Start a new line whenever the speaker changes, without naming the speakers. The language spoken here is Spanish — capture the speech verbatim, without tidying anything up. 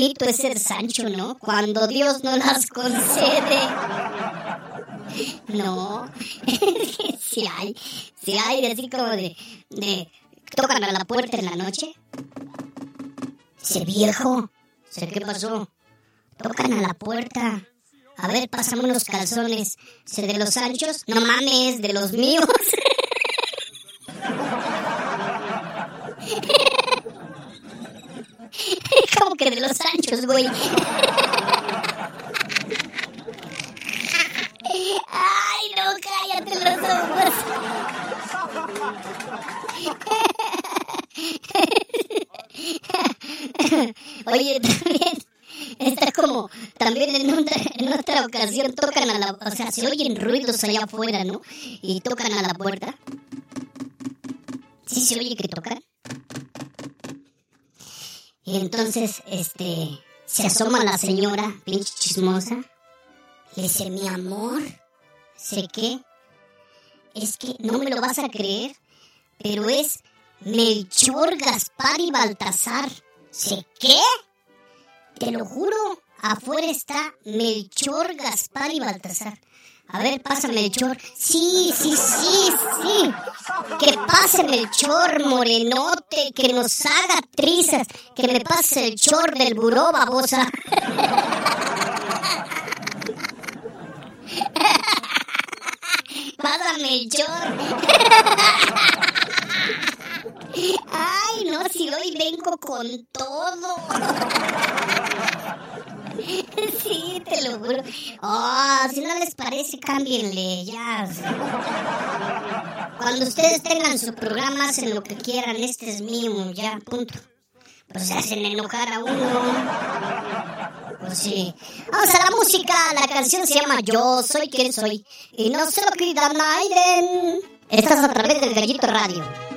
bonito es ser Sancho, ¿no? Cuando Dios no las concede. No, si hay, si hay, así como de, de, tocan a la puerta en la noche. Dice, viejo, sé qué pasó. Tocan a la puerta. A ver, pásame unos calzones. ¿Se de los Sanchos? No mames, de los míos. ¿Cómo que de los Sanchos, güey? Ay, no, cállate los ojos. Oye, también está como, también en otra, en otra ocasión tocan a la, o sea, se oyen ruidos allá afuera, ¿no? Y tocan a la puerta. ¿Sí se oye que tocan? Y entonces, este, se asoma la señora, pinche chismosa. Le dice, mi amor, sé qué, es que no me lo vas a creer, pero es Melchor, Gaspar y Baltasar. ¿Sé qué? Te lo juro, afuera está Melchor, Gaspar y Baltasar. A ver, pasa Melchor. Sí, sí, sí, sí. Que pase Melchor, morenote, que nos haga trizas. Que me pase el chor del buró, babosa. Pasa Melchor. Ay, no, si hoy vengo con todo. Sí, te lo juro. Oh, si no les parece, cámbienle ya. Cuando ustedes tengan su programa, hacen lo que quieran. Este es mío, ya, punto. Pues se hacen enojar a uno. Pues sí. Vamos a la música. La canción se llama Yo Soy Quien Soy. Y no se lo pida Naiden. Estás a través del Gallito Radio.